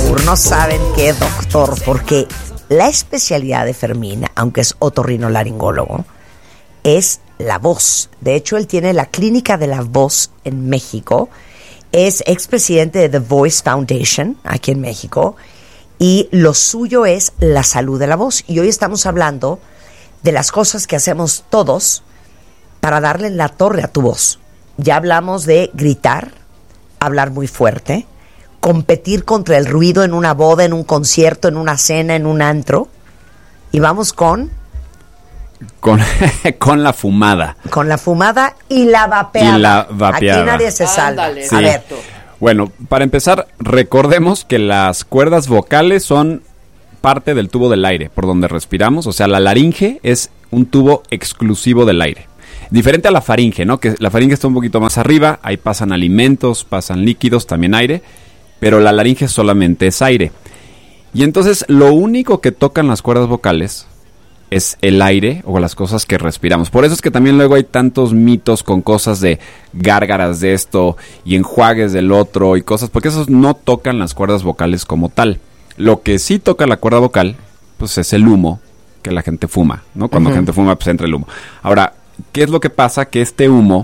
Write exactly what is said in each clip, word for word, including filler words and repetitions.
Raúl, no saben qué doctor, porque la especialidad de Fermín, aunque es otorrinolaringólogo, es la voz. De hecho, él tiene la clínica de la voz en México, es expresidente de The Voice Foundation aquí en México, y lo suyo es la salud de la voz. Y hoy estamos hablando de las cosas que hacemos todos para darle en la torre a tu voz. Ya hablamos de gritar, hablar muy fuerte, competir contra el ruido en una boda, en un concierto, en una cena, en un antro. Y vamos con... Con, con la fumada. Con la fumada y la vapeada. Y la vapeada. Aquí nadie se salva. Ándale, sí. A ver. Bueno, para empezar, recordemos que las cuerdas vocales son parte del tubo del aire, por donde respiramos. O sea, la laringe es un tubo exclusivo del aire. Diferente a la faringe, ¿no? Que la faringe está un poquito más arriba, ahí pasan alimentos, pasan líquidos, también aire, pero la laringe solamente es aire. Y entonces lo único que tocan las cuerdas vocales es el aire o las cosas que respiramos. Por eso es que también luego hay tantos mitos con cosas de gárgaras de esto y enjuagues del otro y cosas, porque esos no tocan las cuerdas vocales como tal. Lo que sí toca la cuerda vocal, pues es el humo que la gente fuma, ¿no? Cuando uh-huh. la gente fuma, pues entra el humo. Ahora, ¿qué es lo que pasa? Que este humo,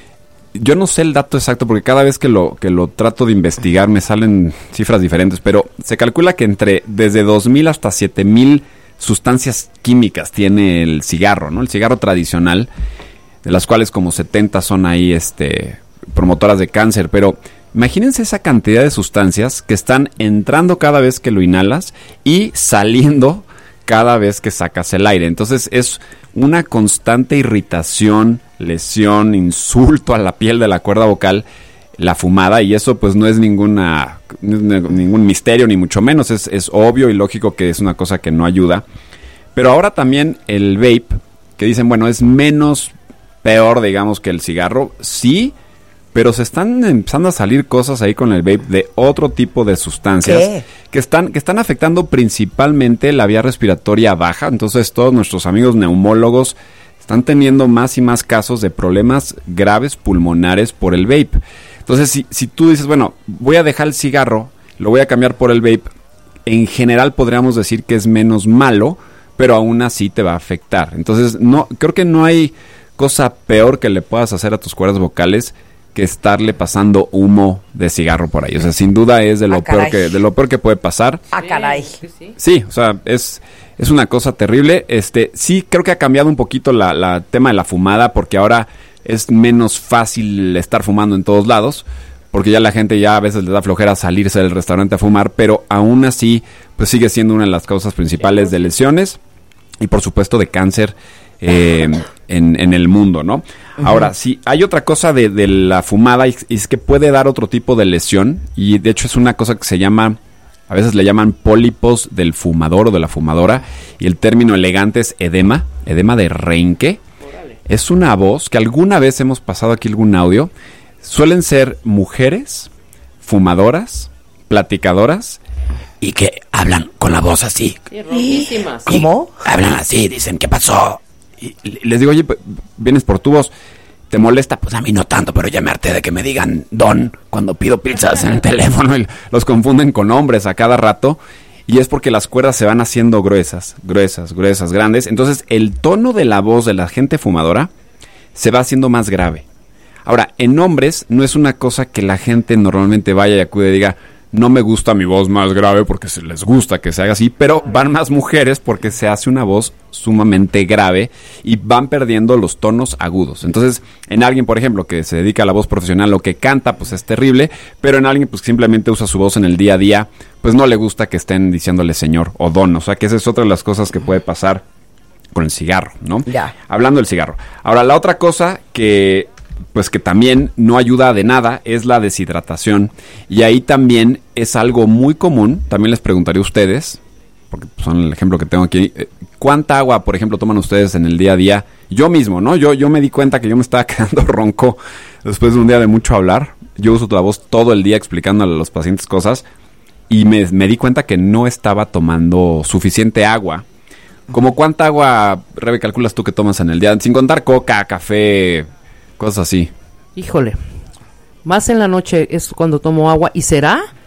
yo no sé el dato exacto porque cada vez que lo que lo trato de investigar me salen cifras diferentes, pero se calcula que entre desde dos mil hasta siete mil sustancias químicas tiene el cigarro, ¿no? El cigarro tradicional, de las cuales como setenta son ahí este promotoras de cáncer, pero imagínense esa cantidad de sustancias que están entrando cada vez que lo inhalas y saliendo cada vez que sacas el aire. Entonces es una constante irritación, lesión, insulto a la piel de la cuerda vocal, la fumada, y eso pues no es ninguna ningún misterio, ni mucho menos, es, es obvio y lógico que es una cosa que no ayuda. Pero ahora también el vape, que dicen, bueno, es menos peor, digamos, que el cigarro, sí, pero se están empezando a salir cosas ahí con el vape de otro tipo de sustancias. ¿Qué? que están que están afectando principalmente la vía respiratoria baja. Entonces todos nuestros amigos neumólogos están teniendo más y más casos de problemas graves pulmonares por el vape. Entonces si, si tú dices, bueno, voy a dejar el cigarro, lo voy a cambiar por el vape, en general podríamos decir que es menos malo, pero aún así te va a afectar. Entonces no creo que no hay cosa peor que le puedas hacer a tus cuerdas vocales que estarle pasando humo de cigarro por ahí. O sea, sin duda es de lo ah, peor que de lo peor que puede pasar. Ah, caray. Sí, sí. Sí, o sea, es es una cosa terrible. Este, sí creo que ha cambiado un poquito la la tema de la fumada, porque ahora es menos fácil estar fumando en todos lados, porque ya la gente ya a veces le da flojera salirse del restaurante a fumar, pero aún así pues sigue siendo una de las causas principales de lesiones y por supuesto de cáncer eh, en, en el mundo, ¿no? Uh-huh. Ahora, sí, hay otra cosa de, de la fumada y, y es que puede dar otro tipo de lesión, y de hecho es una cosa que se llama, a veces le llaman pólipos del fumador o de la fumadora, y el término elegante es edema, edema de Reinke. Órale. Es una voz que alguna vez hemos pasado aquí algún audio, suelen ser mujeres fumadoras, platicadoras, y que hablan con la voz así. Sí, rojísimas. ¿Cómo? Hablan así, dicen, ¿qué pasó? Y les digo, oye, vienes por tu voz, ¿te molesta? Pues a mí no tanto, pero ya me harté de que me digan don cuando pido pizzas en el teléfono, y los confunden con hombres a cada rato, y es porque las cuerdas se van haciendo gruesas, gruesas, gruesas, grandes. Entonces el tono de la voz de la gente fumadora se va haciendo más grave. Ahora, en hombres no es una cosa que la gente normalmente vaya y acude y diga, no me gusta mi voz más grave, porque se les gusta que se haga así, pero van más mujeres porque se hace una voz sumamente grave y van perdiendo los tonos agudos. Entonces, en alguien, por ejemplo, que se dedica a la voz profesional o que canta, pues es terrible, pero en alguien pues que simplemente usa su voz en el día a día, pues no le gusta que estén diciéndole señor o don. O sea, que esa es otra de las cosas que puede pasar con el cigarro, ¿no? Ya. Hablando del cigarro. Ahora, la otra cosa que pues que también no ayuda de nada es la deshidratación, y ahí también es algo muy común. También les preguntaré a ustedes, porque son el ejemplo que tengo aquí, ¿cuánta agua, por ejemplo, toman ustedes en el día a día? Yo mismo, ¿no? Yo, yo me di cuenta que yo me estaba quedando ronco después de un día de mucho hablar. Yo uso la voz todo el día explicando a los pacientes cosas, y me, me di cuenta que no estaba tomando suficiente agua. ¿Cómo cuánta agua, Rebe, calculas tú que tomas en el día? Sin contar coca, café, cosas así. Híjole, más en la noche es cuando tomo agua, y será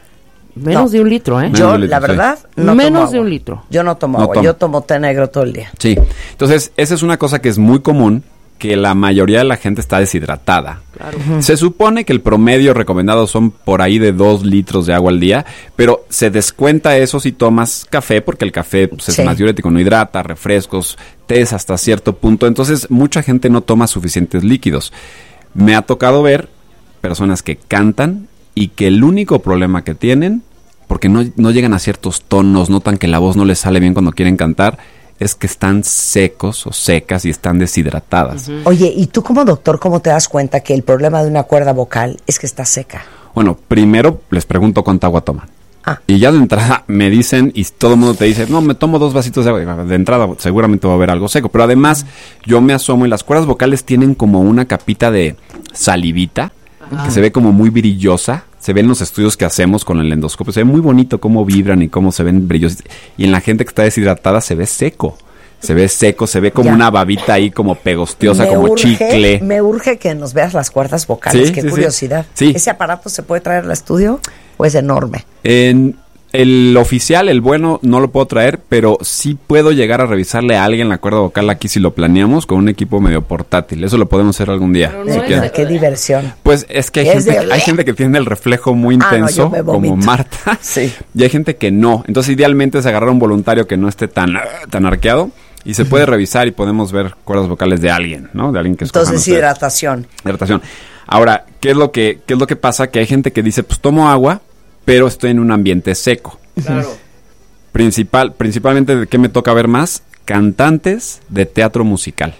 Menos No. de un litro, ¿eh? Menos Yo, de un litro, la verdad, sí. no Menos tomo de agua. un litro. Yo no tomo No agua, tomo. yo tomo té negro todo el día. Sí. Entonces, esa es una cosa que es muy común, que la mayoría de la gente está deshidratada. Claro. Se supone que el promedio recomendado son por ahí de dos litros de agua al día, pero se descuenta eso si tomas café, porque el café pues, es Sí. más diurético, no hidrata, refrescos, tés hasta cierto punto. Entonces, mucha gente no toma suficientes líquidos. Me ha tocado ver personas que cantan y que el único problema que tienen, porque no, no llegan a ciertos tonos, notan que la voz no les sale bien cuando quieren cantar, es que están secos o secas y están deshidratadas. Mm. Oye, ¿y tú como doctor cómo te das cuenta que el problema de una cuerda vocal es que está seca? Bueno, primero les pregunto cuánta agua toman. Ah. Y ya de entrada me dicen, y todo el mundo te dice, no, me tomo dos vasitos de agua. De entrada seguramente va a haber algo seco. Pero además, yo me asomo y las cuerdas vocales tienen como una capita de salivita, Ajá. que se ve como muy brillosa. Se ven los estudios que hacemos con el endoscopio. Se ve muy bonito cómo vibran y cómo se ven brillosos. Y en la gente que está deshidratada se ve seco. Se ve seco, se ve como Ya. una babita ahí como pegostiosa, Me como urge- chicle. Me urge que nos veas las cuerdas vocales, Sí, qué sí, sí. curiosidad. Sí. ¿Ese aparato se puede traer al estudio o es enorme? En el oficial, el bueno, no lo puedo traer, pero sí puedo llegar a revisarle a alguien la cuerda vocal aquí si lo planeamos con un equipo medio portátil. Eso lo podemos hacer algún día. Pero si no es quieren. de- Qué diversión. Pues es que hay Es gente, de- hay gente que tiene el reflejo muy Ah, no, intenso, yo me como vomito. Marta, Sí. y hay gente que no. Entonces, idealmente es agarrar un voluntario que no esté tan, tan arqueado y se puede revisar y podemos ver cuerdas vocales de alguien, ¿no? De alguien que escojan Entonces, ustedes. hidratación. Hidratación. Ahora, ¿qué es lo que qué es lo que pasa? Que hay gente que dice, pues tomo agua, pero estoy en un ambiente seco. Claro. Principal, principalmente, ¿de qué me toca ver más? Cantantes de teatro musical.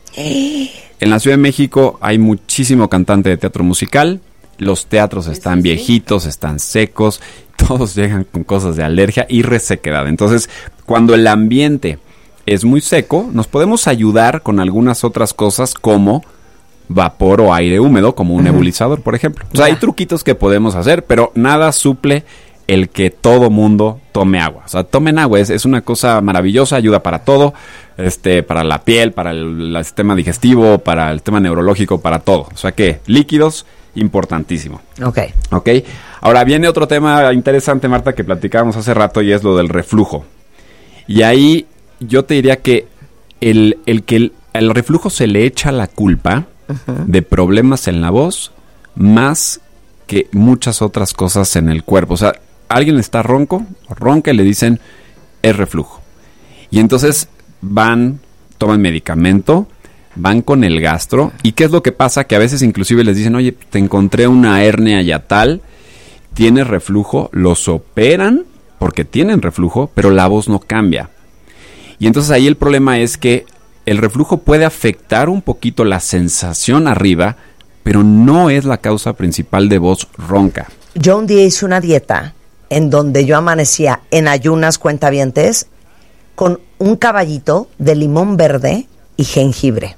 En la Ciudad de México hay muchísimo cantante de teatro musical. Los teatros están sí. viejitos, están secos, todos llegan con cosas de alergia y resequedad. Entonces, cuando el ambiente es muy seco, nos podemos ayudar con algunas otras cosas como vapor o aire húmedo, como un nebulizador, por ejemplo. O sea, hay Ya. truquitos que podemos hacer, pero nada suple el que todo mundo tome agua. O sea, tomen agua, es, es una cosa maravillosa, ayuda para todo, este, para la piel, para el, el sistema digestivo, para el tema neurológico, para todo. O sea que líquidos, importantísimo. Ok. ¿Ok? Ahora viene otro tema interesante, Marta, que platicábamos hace rato y es lo del reflujo. Y ahí yo te diría que el, el que el, el reflujo se le echa la culpa de problemas en la voz más que muchas otras cosas en el cuerpo. O sea, alguien está ronco, o ronca y le dicen es reflujo. Y entonces van, toman medicamento, van con el gastro. ¿Y qué es lo que pasa? Que a veces inclusive les dicen, oye, te encontré una hernia yatal, tienes reflujo, los operan porque tienen reflujo, pero la voz no cambia. Y entonces ahí el problema es que el reflujo puede afectar un poquito la sensación arriba, pero no es la causa principal de voz ronca. Yo un día hice una dieta en donde yo amanecía en ayunas cuentavientes con un caballito de limón verde y jengibre.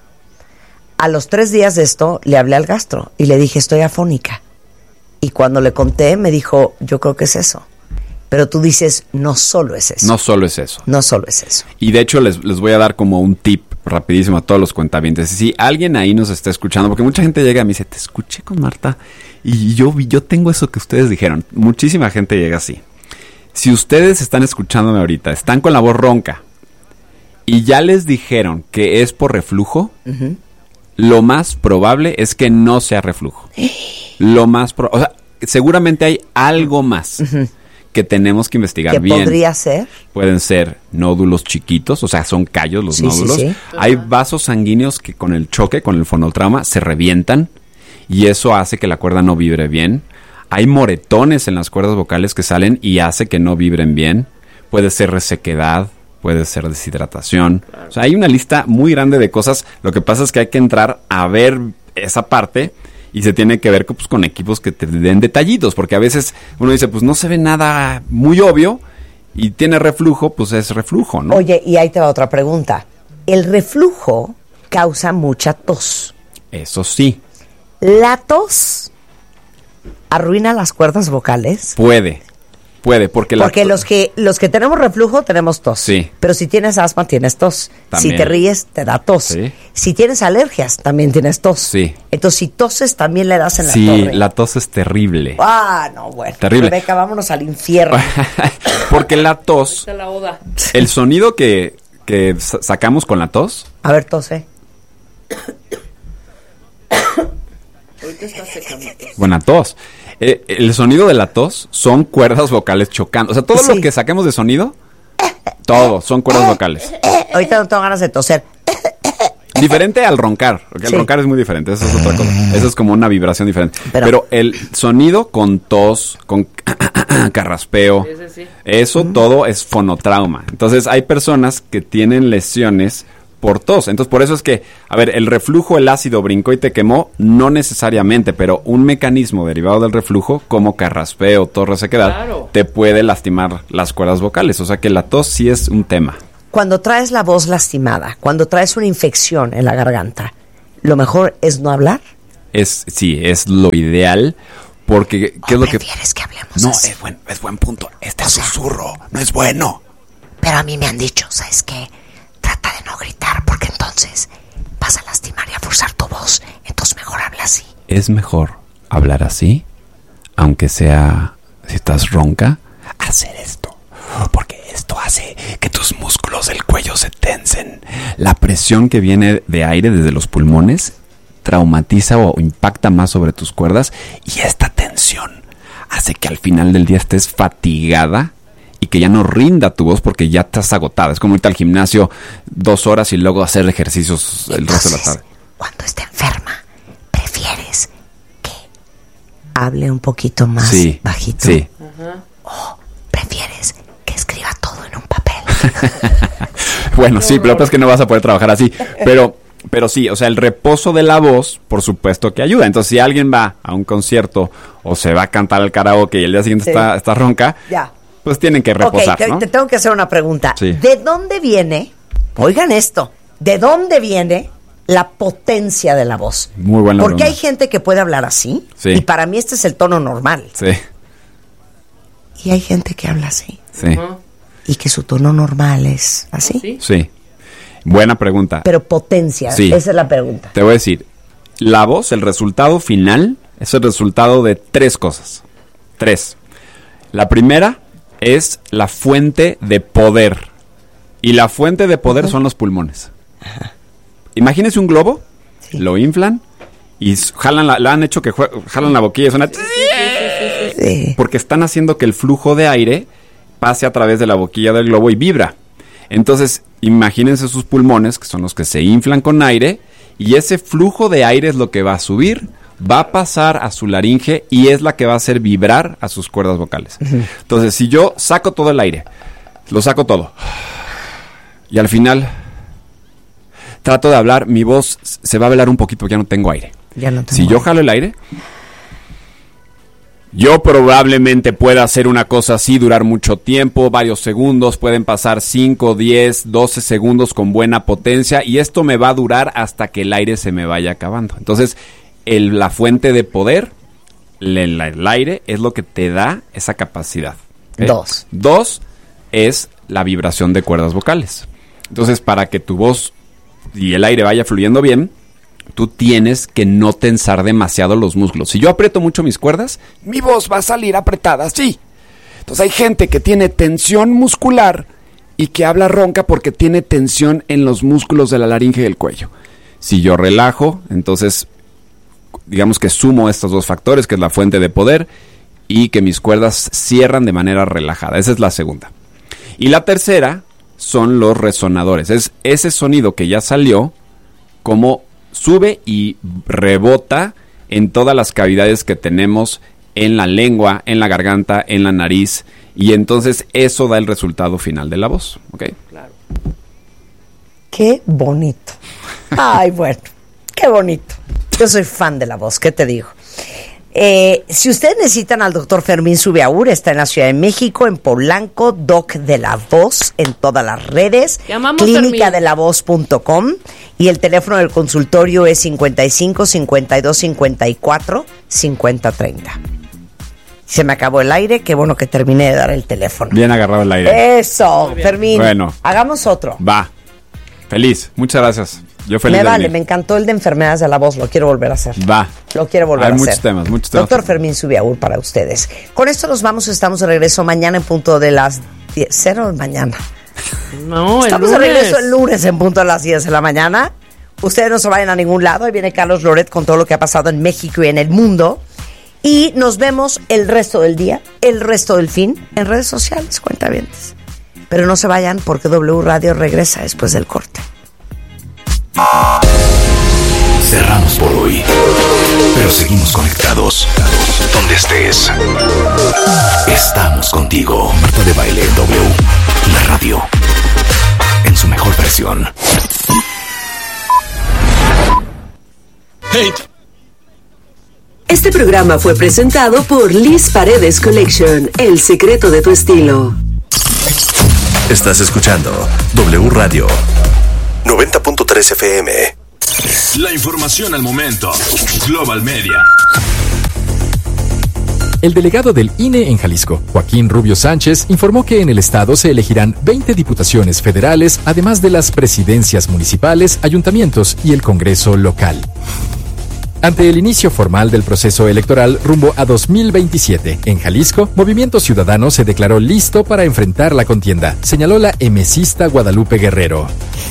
A los tres días de esto le hablé al gastro y le dije, estoy afónica. Y cuando le conté me dijo, yo creo que es eso. Pero tú dices, no solo es eso. No solo es eso. No solo es eso. Y de hecho les, les voy a dar como un tip rapidísimo a todos los cuentavientes. Si alguien ahí nos está escuchando, porque mucha gente llega y me dice, te escuché con Marta y yo, yo tengo eso que ustedes dijeron. Muchísima gente llega así. Si ustedes están escuchándome ahorita, están con la voz ronca y ya les dijeron que es por reflujo, uh-huh. lo más probable es que no sea reflujo. Lo más probable, o sea, seguramente hay algo más. Uh-huh. Que tenemos que investigar ¿Qué bien. podría ser? Pueden ser nódulos chiquitos, o sea, son callos los sí, nódulos. Sí, sí. Hay vasos sanguíneos que con el choque, con el fonotrauma, se revientan y eso hace que la cuerda no vibre bien. Hay moretones en las cuerdas vocales que salen y hace que no vibren bien. Puede ser resequedad, puede ser deshidratación. Claro. O sea, hay una lista muy grande de cosas. Lo que pasa es que hay que entrar a ver esa parte. Y se tiene que ver pues, con equipos que te den detallitos, porque a veces uno dice, pues no se ve nada muy obvio y tiene reflujo, pues es reflujo, ¿no? Oye, y ahí te va otra pregunta. El reflujo causa mucha tos. Eso sí. ¿La tos arruina las cuerdas vocales? Puede, Puede, porque la Porque to- los que los que tenemos reflujo tenemos tos. Sí. Pero si tienes asma, tienes tos. También. Si te ríes, te da tos. Sí. Si tienes alergias, también tienes tos. Sí. Entonces, si toses, también le das en la Sí, torre. la tos es terrible. Ah, no, bueno. Terrible. Rebeca, vámonos al infierno. Porque la tos, Está la oda. el sonido que, que sa- sacamos con la tos, A ver, tose. Ahorita está seca mi tos. buena tos. Eh, el sonido de la tos son cuerdas vocales chocando. O sea, todo Sí. lo que saquemos de sonido, todo son cuerdas vocales. Ahorita no tengo ganas de toser. Diferente al roncar, porque el Sí. roncar es muy diferente, eso es otra cosa. Eso es como una vibración diferente. Pero- Pero, el sonido con tos, con carraspeo, Ese sí. eso todo es fonotrauma. Entonces hay personas que tienen lesiones por tos. Entonces por eso es que, a ver, el reflujo, el ácido brincó y te quemó, no necesariamente, pero un mecanismo derivado del reflujo, como carraspeo, tos, resequedad, Claro. te puede lastimar las cuerdas vocales. O sea que la tos sí es un tema. Cuando traes la voz lastimada, cuando traes una infección en la garganta, lo mejor es no hablar. Es, sí, es lo ideal, porque ¿qué es ¿O lo que...? prefieres que hablemos No, así? es buen, es buen punto. Este susurro no es bueno. Pero a mí me han dicho, ¿sabes qué? Trata de no gritar porque entonces vas a lastimar y a forzar tu voz. Entonces mejor habla así. Es mejor hablar así, aunque sea, si estás ronca, hacer esto. Porque esto hace que tus músculos del cuello se tensen. La presión que viene de aire desde los pulmones traumatiza o impacta más sobre tus cuerdas, y esta tensión hace que al final del día estés fatigada y que ya no rinda tu voz porque ya estás agotada. Es como irte al gimnasio dos horas y luego hacer ejercicios el resto de la tarde. Cuando esté enferma, prefieres que hable un poquito más Sí, bajito. sí. O prefieres que escriba todo en un papel. Bueno, sí, pero es que no vas a poder trabajar así. Pero, pero sí, o sea, el reposo de la voz, por supuesto que ayuda. Entonces, si alguien va a un concierto o se va a cantar al karaoke y el día siguiente Sí. está, está ronca, Ya. pues tienen que reposar, Ok, te, ¿no? te tengo que hacer una pregunta. Sí. ¿De dónde viene, oigan esto, de dónde viene la potencia de la voz? Muy buena Porque pregunta. hay gente que puede hablar así, Sí. y para mí este es el tono normal. Sí, Y hay gente que habla así, sí, Ajá. y que su tono normal es así. ¿Sí? sí. Buena pregunta. Pero potencia, Sí. esa es la pregunta. Te voy a decir, la voz, el resultado final, es el resultado de tres cosas. Tres. La primera es la fuente de poder. Y la fuente de poder son los pulmones. Imagínense un globo, Sí. lo inflan y s- jalan la, la han hecho que jue- jalan la boquilla, suena Sí. porque están haciendo que el flujo de aire pase a través de la boquilla del globo y vibra. Entonces, imagínense sus pulmones, que son los que se inflan con aire, y ese flujo de aire es lo que va a subir, va a pasar a su laringe y es la que va a hacer vibrar a sus cuerdas vocales. Entonces, si yo saco todo el aire, lo saco todo, y al final trato de hablar, mi voz se va a velar un poquito porque ya no tengo aire. Ya no tengo Si yo aire. jalo el aire, yo probablemente pueda hacer una cosa así, durar mucho tiempo, varios segundos, pueden pasar cinco, diez, doce segundos con buena potencia, y esto me va a durar hasta que el aire se me vaya acabando. Entonces, el- la fuente de poder, le- la- el aire, es lo que te da esa capacidad. ¿Ok? Dos. Dos es la vibración de cuerdas vocales. Entonces, para que tu voz y el aire vaya fluyendo bien, tú tienes que no tensar demasiado los músculos. Si yo aprieto mucho mis cuerdas, mi voz va a salir apretada, sí. Entonces hay gente que tiene tensión muscular y que habla ronca porque tiene tensión en los músculos de la laringe y del cuello. Si yo relajo, entonces digamos que sumo estos dos factores, que es la fuente de poder y que mis cuerdas cierran de manera relajada. Esa es la segunda. Y la tercera son los resonadores. Es ese sonido que ya salió, como sube y rebota en todas las cavidades que tenemos en la lengua, en la garganta, en la nariz, y entonces eso da el resultado final de la voz, ¿ok? Claro. Qué bonito. Ay, bueno, qué bonito. Yo soy fan de la voz, ¿qué te digo? Eh, si ustedes necesitan al doctor Fermín Subiaur, está en la Ciudad de México, en Polanco, Doc de la Voz, en todas las redes, Llamamos clínica Fermín. de la voz punto com, y el teléfono del consultorio es cincuenta y cinco, cincuenta y dos, cincuenta y cuatro, cincuenta, treinta. Se me acabó el aire, qué bueno que terminé de dar el teléfono. Bien agarrado el aire. Eso, Fermín. Bueno. Hagamos otro. Va. Feliz. Muchas gracias. Yo feliz. Me de vale, venir. me encantó el de enfermedades de la voz, lo quiero volver a hacer. Va. Lo quiero volver Hay a muchos hacer. temas, muchos temas. Doctor Fermín Subiaur para ustedes. Con esto nos vamos, estamos de regreso mañana en punto de las diez, cero de mañana. No, el Estamos de lunes. regreso el lunes en punto de las diez de la mañana. Ustedes no se vayan a ningún lado. Ahí viene Carlos Loret con todo lo que ha pasado en México y en el mundo. Y nos vemos el resto del día, el resto del fin, en redes sociales, cuentavientes. Pero no se vayan porque W Radio regresa después del corte. Cerramos por hoy, pero seguimos conectados. Donde estés, estamos contigo. Marta de Baile W, la radio, en su mejor versión. Hey. Este programa fue presentado por Liz Paredes Collection, el secreto de tu estilo. Estás escuchando W Radio noventa punto tres F M. La información al momento. Global Media. El delegado del I N E en Jalisco, Joaquín Rubio Sánchez, informó que en el estado se elegirán veinte diputaciones federales, además de las presidencias municipales, ayuntamientos y el Congreso local. Ante el inicio formal del proceso electoral rumbo a dos mil veintisiete, en Jalisco, Movimiento Ciudadano se declaró listo para enfrentar la contienda, señaló la emesista Guadalupe Guerrero.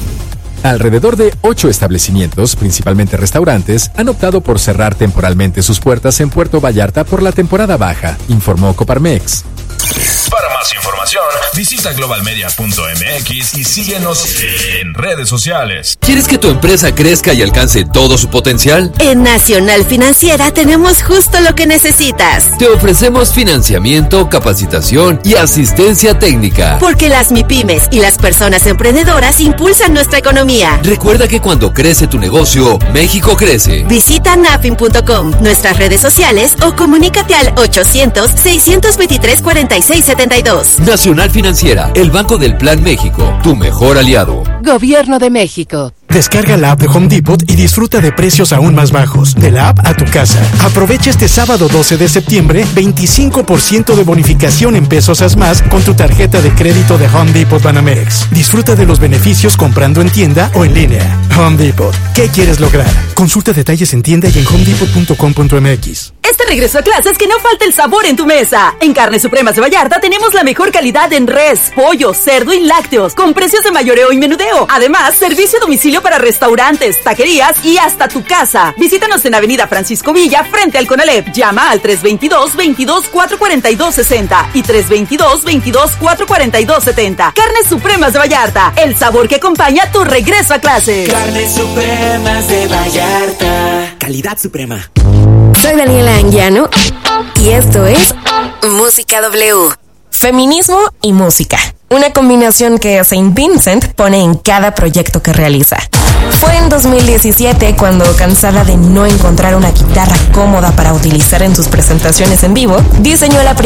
Alrededor de ocho establecimientos, principalmente restaurantes, han optado por cerrar temporalmente sus puertas en Puerto Vallarta por la temporada baja, informó Coparmex. Para más información, visita global media punto m x y síguenos en redes sociales. ¿Quieres que tu empresa crezca y alcance todo su potencial? En Nacional Financiera tenemos justo lo que necesitas. Te ofrecemos financiamiento, capacitación y asistencia técnica. Porque las MIPYMES y las personas emprendedoras impulsan nuestra economía. Recuerda que cuando crece tu negocio, México crece. Visita nafin punto com, nuestras redes sociales o comunícate al ochocientos, seiscientos veintitrés, cuarenta y seis setenta y dos. Nacional Financiera, el Banco del Plan México, tu mejor aliado. Gobierno de México. Descarga la app de Home Depot y disfruta de precios aún más bajos. De la app a tu casa. Aprovecha este sábado doce de septiembre veinticinco por ciento de bonificación en pesos as más con tu tarjeta de crédito de Home Depot Banamex. Disfruta de los beneficios comprando en tienda o en línea. Home Depot. ¿Qué quieres lograr? Consulta detalles en tienda y en home depot punto com punto m x. Este regreso a clases que no falte el sabor en tu mesa. En Carnes Supremas de Vallarta tenemos la mejor calidad en res, pollo, cerdo y lácteos, con precios de mayoreo y menudeo. Además, servicio a domicilio para restaurantes, taquerías y hasta tu casa. Visítanos en Avenida Francisco Villa, frente al Conalep. Llama al tres veintidós, veintidós, cuatrocientos cuarenta y dos sesenta y tres veintidós, veintidós, cuatrocientos cuarenta y dos setenta. Carnes Supremas de Vallarta, el sabor que acompaña tu regreso a clases. Carnes Supremas de Vallarta. Calidad suprema. Soy Daniela Anguiano y esto es Música W. Feminismo y música. Una combinación que Saint Vincent pone en cada proyecto que realiza. Fue en dos mil diecisiete cuando, cansada de no encontrar una guitarra cómoda para utilizar en sus presentaciones en vivo, diseñó la primera